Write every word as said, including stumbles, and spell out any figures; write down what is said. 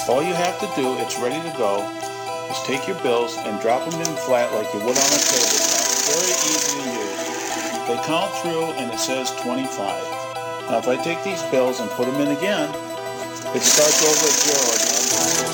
All you have to do, it's ready to go, is take your bills and drop them in flat like you would on a tabletop. Very easy to use. They count through and it says twenty-five. Now if I take these bills and put them in again, it starts over at zero again.